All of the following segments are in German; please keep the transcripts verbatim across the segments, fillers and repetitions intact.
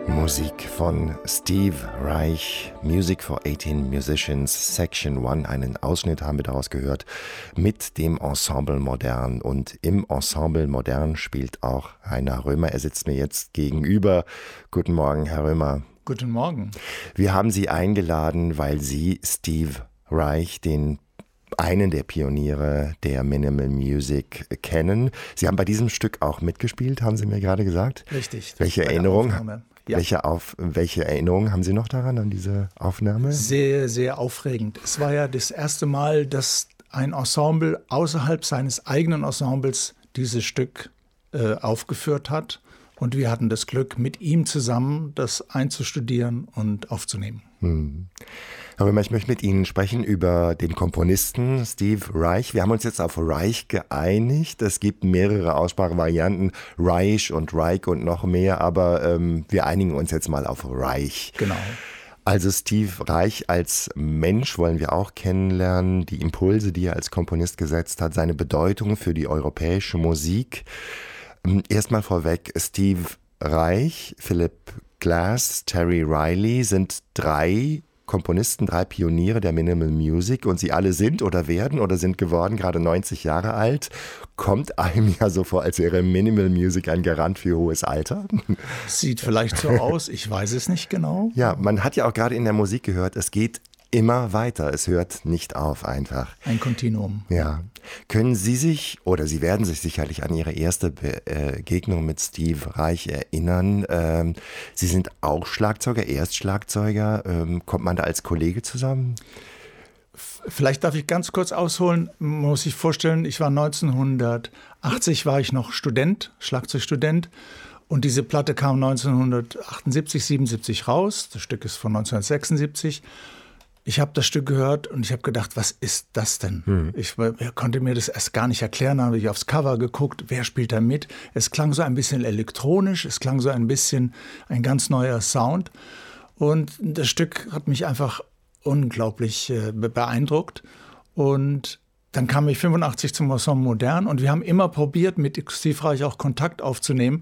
Musik von Steve Reich, Music for achtzehn Musicians, Section eins. Einen Ausschnitt haben wir daraus gehört mit dem Ensemble Modern. Und im Ensemble Modern spielt auch Rainer Römer. Er sitzt mir jetzt gegenüber. Guten Morgen, Herr Römer. Guten Morgen. Wir haben Sie eingeladen, weil Sie Steve Reich, den einen der Pioniere der Minimal Music, kennen. Sie haben bei diesem Stück auch mitgespielt, haben Sie mir gerade gesagt. Richtig. Welche Erinnerung? Ja. Welche, auf, welche Erinnerungen haben Sie noch daran, an diese Aufnahme? Sehr, sehr aufregend. Es war ja das erste Mal, dass ein Ensemble außerhalb seines eigenen Ensembles dieses Stück äh, aufgeführt hat. Und wir hatten das Glück, mit ihm zusammen das einzustudieren und aufzunehmen. Hm. Herr Römer, ich möchte mit Ihnen sprechen über den Komponisten Steve Reich. Wir haben uns jetzt auf Reich geeinigt. Es gibt mehrere Aussprachevarianten, Reich und Reich und noch mehr, aber ähm, wir einigen uns jetzt mal auf Reich. Genau. Also Steve Reich als Mensch wollen wir auch kennenlernen, die Impulse, die er als Komponist gesetzt hat, seine Bedeutung für die europäische Musik. Erstmal vorweg, Steve Reich, Philip Glass, Terry Riley sind drei Komponisten, drei Pioniere der Minimal Music, und sie alle sind oder werden oder sind geworden gerade neunzig Jahre alt. Kommt einem ja so vor, als wäre Minimal Music ein Garant für hohes Alter. Sieht vielleicht so aus, ich weiß es nicht genau. Ja, man hat ja auch gerade in der Musik gehört, es geht immer weiter, es hört nicht auf einfach. Ein Kontinuum. Ja. Können Sie sich, oder Sie werden sich sicherlich an Ihre erste Begegnung mit Steve Reich erinnern. Ähm, Sie sind auch Schlagzeuger, Erstschlagzeuger. Ähm, kommt man da als Kollege zusammen? Vielleicht darf ich ganz kurz ausholen. Man muss sich vorstellen, ich war neunzehnhundertachtzig, war ich noch Student, Schlagzeugstudent. Und diese Platte kam neunzehnhundertachtundsiebzig, siebenundsiebzig raus. Das Stück ist von neunzehnhundertsechsundsiebzig. Ich habe das Stück gehört und ich habe gedacht, was ist das denn? Hm. Ich konnte mir das erst gar nicht erklären, dann habe ich aufs Cover geguckt, wer spielt da mit? Es klang so ein bisschen elektronisch, es klang so ein bisschen ein ganz neuer Sound. Und das Stück hat mich einfach unglaublich äh, beeindruckt. Und dann kam ich fünfundachtzig zum Ensemble Modern und wir haben immer probiert, mit Steve Reich auch Kontakt aufzunehmen.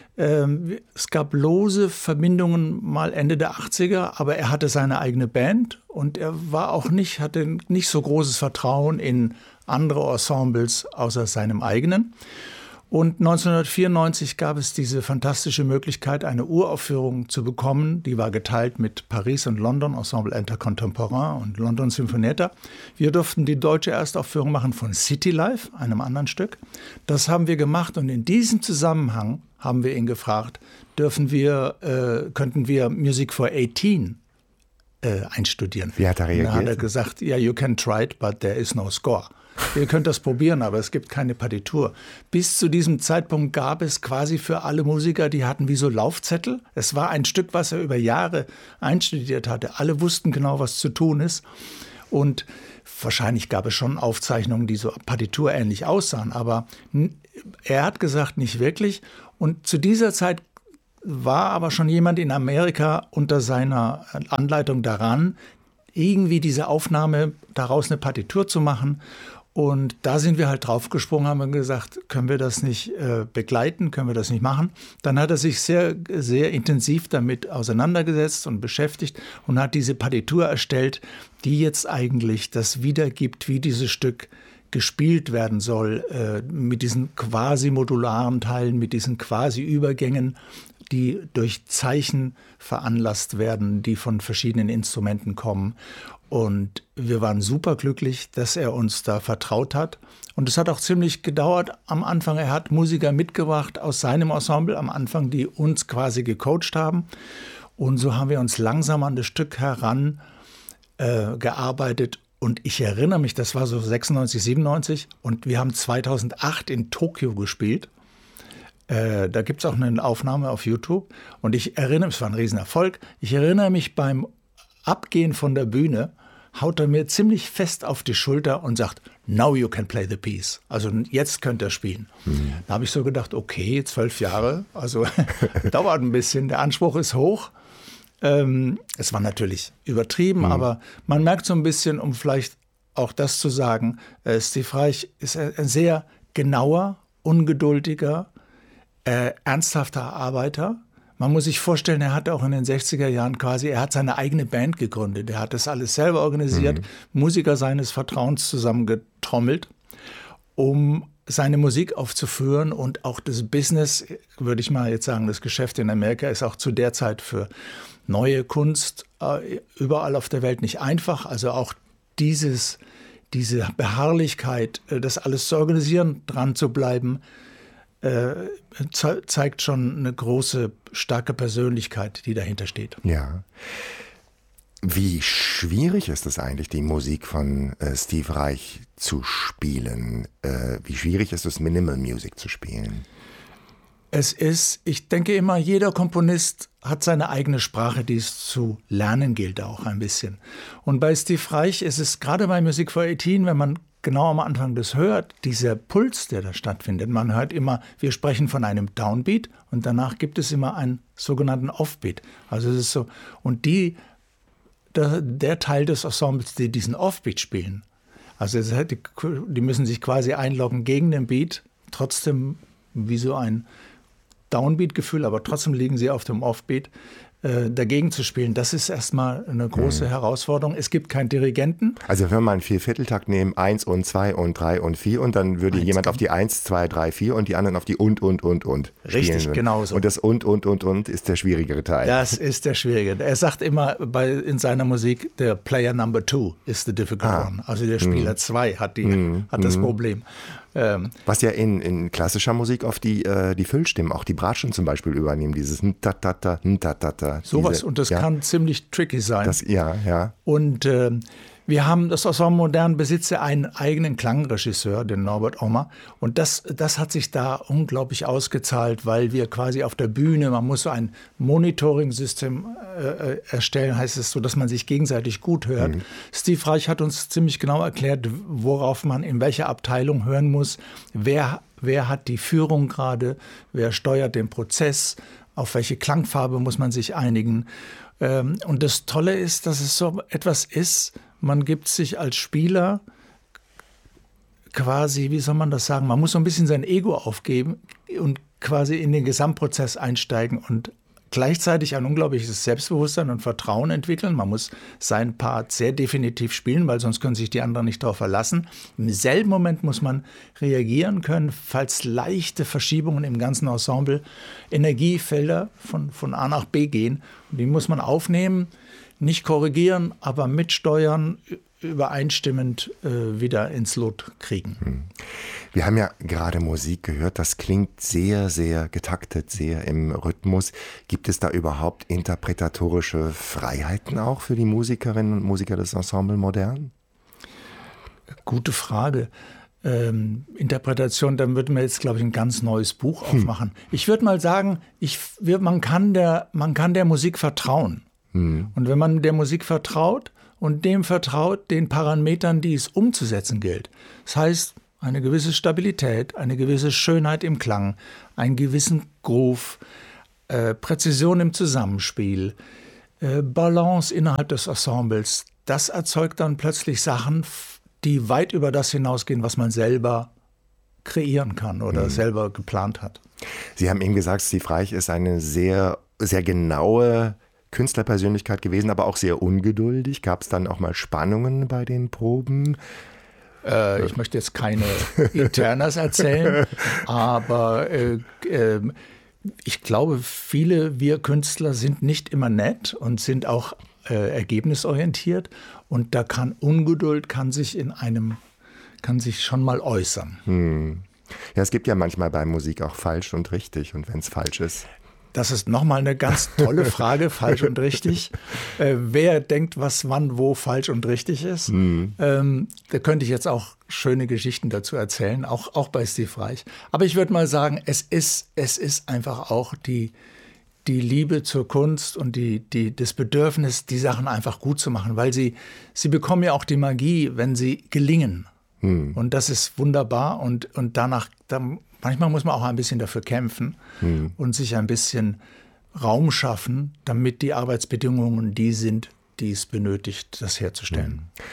Ähm, es gab lose Verbindungen mal Ende der achtziger, aber er hatte seine eigene Band und er war auch nicht, hatte nicht so großes Vertrauen in andere Ensembles außer seinem eigenen. Und neunzehnhundertvierundneunzig gab es diese fantastische Möglichkeit, eine Uraufführung zu bekommen. Die war geteilt mit Paris und London, Ensemble Intercontemporain und London Sinfonietta. Wir durften die deutsche Erstaufführung machen von City Life, einem anderen Stück. Das haben wir gemacht und in diesem Zusammenhang haben wir ihn gefragt, dürfen wir, äh, könnten wir Music for achtzehn äh, einstudieren. Wie hat er reagiert? Da hat er gesagt, ja, yeah, you can try it, but there is no score. Ihr könnt das probieren, aber es gibt keine Partitur. Bis zu diesem Zeitpunkt gab es quasi für alle Musiker, die hatten wie so Laufzettel. Es war ein Stück, was er über Jahre einstudiert hatte. Alle wussten genau, was zu tun ist. Und wahrscheinlich gab es schon Aufzeichnungen, die so partiturähnlich aussahen. Aber er hat gesagt, nicht wirklich. Und zu dieser Zeit war aber schon jemand in Amerika unter seiner Anleitung daran, irgendwie diese Aufnahme, daraus eine Partitur zu machen. Und da sind wir halt draufgesprungen, haben gesagt, können wir das nicht äh, begleiten, können wir das nicht machen. Dann hat er sich sehr, sehr intensiv damit auseinandergesetzt und beschäftigt und hat diese Partitur erstellt, die jetzt eigentlich das wiedergibt, wie dieses Stück gespielt werden soll, äh, mit diesen quasi modularen Teilen, mit diesen quasi Übergängen, die durch Zeichen veranlasst werden, die von verschiedenen Instrumenten kommen. Und wir waren superglücklich, dass er uns da vertraut hat. Und es hat auch ziemlich gedauert am Anfang. Er hat Musiker mitgebracht aus seinem Ensemble am Anfang, die uns quasi gecoacht haben. Und so haben wir uns langsam an das Stück heran äh, gearbeitet. Und ich erinnere mich, das war so sechsundneunzig, siebenundneunzig. Und wir haben zweitausendacht in Tokio gespielt. Äh, da gibt es auch eine Aufnahme auf YouTube. Und ich erinnere mich, es war ein Riesenerfolg. Ich erinnere mich beim Abgehen von der Bühne, haut er mir ziemlich fest auf die Schulter und sagt, now you can play the piece. Also jetzt könnt ihr spielen. Mhm. Da habe ich so gedacht, okay, zwölf Jahre, also dauert ein bisschen, der Anspruch ist hoch. Ähm, es war natürlich übertrieben, mhm. aber man merkt so ein bisschen, um vielleicht auch das zu sagen, äh, Steve Reich ist ein sehr genauer, ungeduldiger, äh, ernsthafter Arbeiter. Man muss sich vorstellen, er hat auch in den sechziger Jahren quasi, er hat seine eigene Band gegründet. Er hat das alles selber organisiert, mhm. Musiker seines Vertrauens zusammengetrommelt, um seine Musik aufzuführen. Und auch das Business, würde ich mal jetzt sagen, das Geschäft in Amerika ist auch zu der Zeit für neue Kunst äh, überall auf der Welt nicht einfach. Also auch dieses, diese Beharrlichkeit, äh, das alles zu organisieren, dran zu bleiben, äh, ze- zeigt schon eine große, starke Persönlichkeit, die dahinter steht. Ja. Wie schwierig ist es eigentlich, die Musik von äh, Steve Reich zu spielen? Äh, wie schwierig ist es, Minimal Music zu spielen? Es ist, ich denke immer, jeder Komponist hat seine eigene Sprache, die es zu lernen gilt auch ein bisschen. Und bei Steve Reich ist es gerade bei Music for achtzehn, wenn man genau am Anfang das hört, dieser Puls, der da stattfindet. Man hört immer, wir sprechen von einem Downbeat und danach gibt es immer einen sogenannten Offbeat. Also es ist so, und die, der, der Teil des Ensembles, die diesen Offbeat spielen, also es hat, die, die müssen sich quasi einloggen gegen den Beat, trotzdem wie so ein Downbeat-Gefühl, aber trotzdem liegen sie auf dem Offbeat, äh, dagegen zu spielen. Das ist erstmal eine große mhm. Herausforderung. Es gibt keinen Dirigenten. Also wenn wir mal einen Viervierteltakt nehmen, eins und zwei und drei und vier und dann würde eins jemand auf die eins, zwei, drei, vier und die anderen auf die und, und, und, und spielen. Richtig, genau so. Und das und, und, und, und ist der schwierigere Teil. Das ist der schwierige. Er sagt immer bei, in seiner Musik, der Player Number Two is the difficult ah. one. Also der Spieler zwei mhm. hat, die, mhm. hat das Problem. Ähm, Was ja in, in klassischer Musik oft die, äh, die Füllstimmen, auch die Bratschen zum Beispiel übernehmen, dieses Ntatata, Ntatata. Sowas, und das ja. kann ziemlich tricky sein. Das, ja, ja. Und äh, wir haben, das Ensemble Modern besitzt ja einen eigenen Klangregisseur, den Norbert Ommer. Und das, das hat sich da unglaublich ausgezahlt, weil wir quasi auf der Bühne, man muss so ein Monitoring-System äh, erstellen, heißt es so, dass man sich gegenseitig gut hört. Mhm. Steve Reich hat uns ziemlich genau erklärt, worauf man in welcher Abteilung hören muss, wer, wer hat die Führung gerade, wer steuert den Prozess, auf welche Klangfarbe muss man sich einigen. Ähm, und das Tolle ist, dass es so etwas ist, man gibt sich als Spieler quasi, wie soll man das sagen, man muss so ein bisschen sein Ego aufgeben und quasi in den Gesamtprozess einsteigen und gleichzeitig ein unglaubliches Selbstbewusstsein und Vertrauen entwickeln. Man muss seinen Part sehr definitiv spielen, weil sonst können sich die anderen nicht darauf verlassen. Im selben Moment muss man reagieren können, falls leichte Verschiebungen im ganzen Ensemble, Energiefelder von, von A nach B gehen. Und die muss man aufnehmen, nicht korrigieren, aber mitsteuern, übereinstimmend äh, wieder ins Lot kriegen. Wir haben ja gerade Musik gehört, das klingt sehr, sehr getaktet, sehr im Rhythmus. Gibt es da überhaupt interpretatorische Freiheiten auch für die Musikerinnen und Musiker des Ensemble Modern? Gute Frage. Ähm, Interpretation, dann würden wir jetzt, glaube ich, ein ganz neues Buch aufmachen. Hm. Ich würde mal sagen, ich, wir, man, kann der, man kann der Musik vertrauen. Hm. Und wenn man der Musik vertraut und dem vertraut, den Parametern, die es umzusetzen gilt, das heißt, eine gewisse Stabilität, eine gewisse Schönheit im Klang, einen gewissen Groove, äh, Präzision im Zusammenspiel, äh, Balance innerhalb des Ensembles, das erzeugt dann plötzlich Sachen, die weit über das hinausgehen, was man selber kreieren kann oder mhm. selber geplant hat. Sie haben eben gesagt, Steve Reich ist eine sehr, sehr genaue Künstlerpersönlichkeit gewesen, aber auch sehr ungeduldig. Gab es dann auch mal Spannungen bei den Proben? Äh, ich möchte jetzt keine Internas erzählen, aber äh, äh, ich glaube, viele wir Künstler sind nicht immer nett und sind auch äh, ergebnisorientiert. Und da kann Ungeduld kann sich in einem kann sich schon mal äußern. Hm. Ja, es gibt ja manchmal bei Musik auch falsch und richtig. Und wenn es falsch ist. Das ist nochmal eine ganz tolle Frage, falsch und richtig. Äh, wer denkt, was wann wo falsch und richtig ist? Mhm. Ähm, da könnte ich jetzt auch schöne Geschichten dazu erzählen, auch, auch bei Steve Reich. Aber ich würde mal sagen, es ist, es ist einfach auch die, die Liebe zur Kunst und die, die, das Bedürfnis, die Sachen einfach gut zu machen, weil sie, sie bekommen ja auch die Magie, wenn sie gelingen. Mhm. Und das ist wunderbar und, und danach, dann, manchmal muss man auch ein bisschen dafür kämpfen hm. und sich ein bisschen Raum schaffen, damit die Arbeitsbedingungen die sind, die es benötigt, das herzustellen. Hm.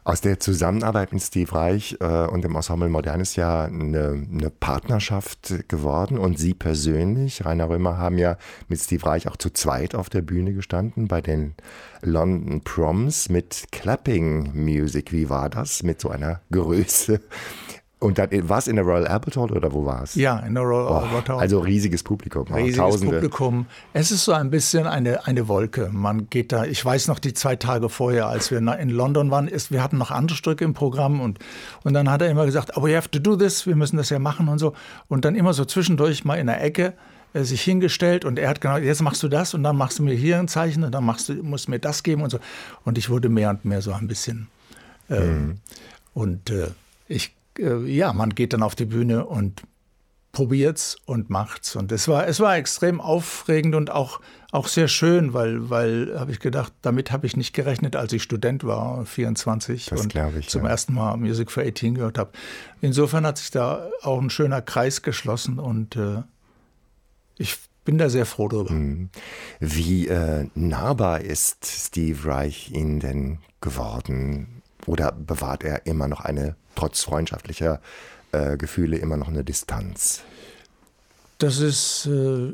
Aus der Zusammenarbeit mit Steve Reich äh, und dem Ensemble Modern ist ja eine, eine Partnerschaft geworden. Und Sie persönlich, Rainer Römer, haben ja mit Steve Reich auch zu zweit auf der Bühne gestanden bei den London Proms mit Clapping Music. Wie war das mit so einer Größe? Und dann war es in der Royal Albert Hall oder wo war es? Ja, in der Royal oh, Albert Hall. Also riesiges Publikum. Riesiges Tausende. Publikum. Es ist so ein bisschen eine, eine Wolke. Man geht da, ich weiß noch die zwei Tage vorher, als wir in London waren, ist, wir hatten noch andere Stücke im Programm und, und dann hat er immer gesagt, oh, we have to do this, wir müssen das ja machen und so. Und dann immer so zwischendurch mal in der Ecke äh, sich hingestellt und er hat genau, jetzt machst du das und dann machst du mir hier ein Zeichen und dann machst du, musst du mir das geben und so. Und ich wurde mehr und mehr so ein bisschen äh, mhm. und äh, ich ja, man geht dann auf die Bühne und probiert's und macht's. Und es war, es war extrem aufregend und auch, auch sehr schön, weil, weil habe ich gedacht, damit habe ich nicht gerechnet, als ich Student war, vierundzwanzig, das und ich, zum ja. ersten Mal Music for achtzehn gehört habe. Insofern hat sich da auch ein schöner Kreis geschlossen und äh, ich bin da sehr froh drüber. Wie äh, nahbar ist Steve Reich Ihnen denn geworden? Oder bewahrt er immer noch eine, trotz freundschaftlicher äh, Gefühle, immer noch eine Distanz? Das ist, äh,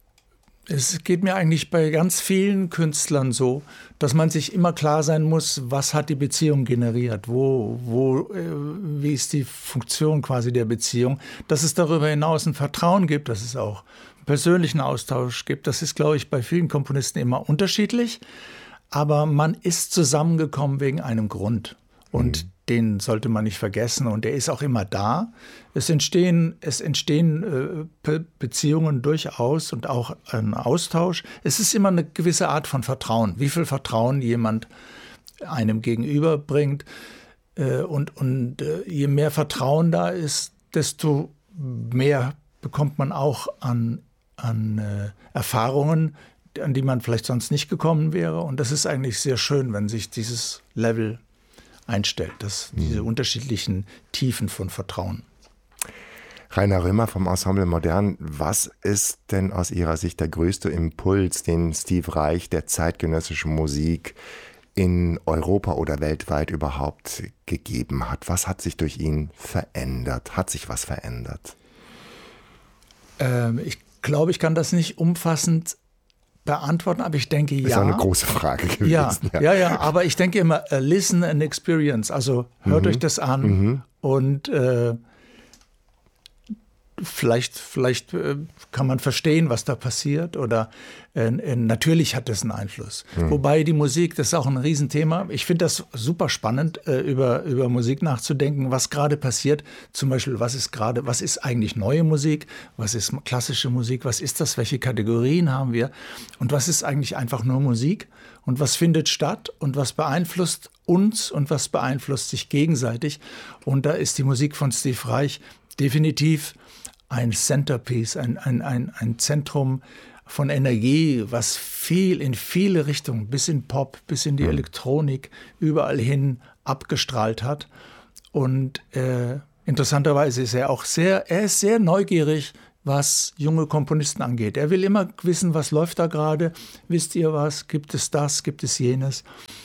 es geht mir eigentlich bei ganz vielen Künstlern so, dass man sich immer klar sein muss, was hat die Beziehung generiert, wo, wo, äh, wie ist die Funktion quasi der Beziehung, dass es darüber hinaus ein Vertrauen gibt, dass es auch einen persönlichen Austausch gibt. Das ist, glaube ich, bei vielen Komponisten immer unterschiedlich. Aber man ist zusammengekommen wegen einem Grund und mhm. den sollte man nicht vergessen und der ist auch immer da. Es entstehen, es entstehen äh, Be- Beziehungen durchaus und auch ein Austausch. Es ist immer eine gewisse Art von Vertrauen, wie viel Vertrauen jemand einem gegenüber bringt. Äh, und und äh, je mehr Vertrauen da ist, desto mehr bekommt man auch an, an äh, Erfahrungen, an die man vielleicht sonst nicht gekommen wäre. Und das ist eigentlich sehr schön, wenn sich dieses Level einstellt, dass diese mhm. unterschiedlichen Tiefen von Vertrauen. Rainer Römer vom Ensemble Modern, was ist denn aus Ihrer Sicht der größte Impuls, den Steve Reich der zeitgenössischen Musik in Europa oder weltweit überhaupt gegeben hat? Was hat sich durch ihn verändert? Hat sich was verändert? Ähm, ich glaube, ich kann das nicht umfassend beantworten, aber ich denke, ja. Das ist auch eine große Frage gewesen. Ja, ja, ja, ja, aber ich denke immer, uh, listen and experience, also hört mhm. euch das an mhm. und äh, vielleicht, vielleicht äh, kann man verstehen, was da passiert oder äh, äh, natürlich hat das einen Einfluss. Mhm. Wobei die Musik, das ist auch ein Riesenthema. Ich finde das super spannend, äh, über, über Musik nachzudenken, was gerade passiert. Zum Beispiel, was ist gerade, was ist eigentlich neue Musik? Was ist klassische Musik? Was ist das? Welche Kategorien haben wir? Und was ist eigentlich einfach nur Musik? Und was findet statt? Und was beeinflusst uns? Und was beeinflusst sich gegenseitig? Und da ist die Musik von Steve Reich definitiv ein Centerpiece, ein, ein, ein, ein Zentrum von Energie, was viel in viele Richtungen, bis in Pop, bis in die mhm. Elektronik, überall hin abgestrahlt hat. Und äh, interessanterweise ist er auch sehr, er ist sehr neugierig, was junge Komponisten angeht. Er will immer wissen, was läuft da gerade, wisst ihr was, gibt es das, gibt es jenes.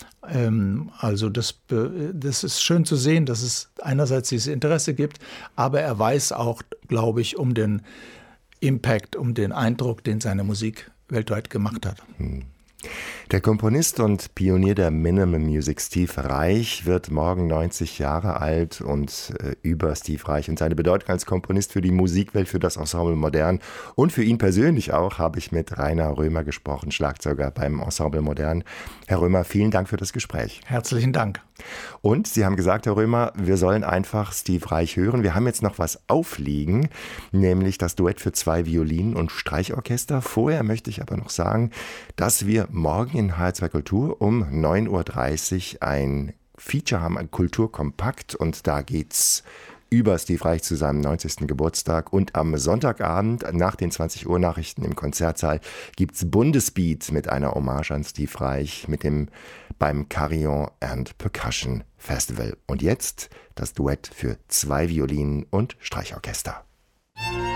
Also das, das ist schön zu sehen, dass es einerseits dieses Interesse gibt, aber er weiß auch, glaube ich, um den Impact, um den Eindruck, den seine Musik weltweit gemacht hat. Der Komponist und Pionier der Minimal Music Steve Reich wird morgen neunzig Jahre alt und äh, über Steve Reich und seine Bedeutung als Komponist für die Musikwelt, für das Ensemble Modern und für ihn persönlich auch, habe ich mit Rainer Römer gesprochen, Schlagzeuger beim Ensemble Modern. Herr Römer, vielen Dank für das Gespräch. Herzlichen Dank. Und Sie haben gesagt, Herr Römer, wir sollen einfach Steve Reich hören. Wir haben jetzt noch was aufliegen, nämlich das Duett für zwei Violinen und Streichorchester. Vorher möchte ich aber noch sagen, dass wir morgen in H R zwei Kultur um neun Uhr dreißig ein Feature haben, ein Kulturkompakt, und da geht's über Steve Reich zu seinem neunzigsten Geburtstag. Und am Sonntagabend nach den zwanzig Uhr Nachrichten im Konzertsaal gibt's Bundesbeat mit einer Hommage an Steve Reich mit dem beim Carillon and Percussion Festival. Und jetzt das Duett für zwei Violinen und Streichorchester.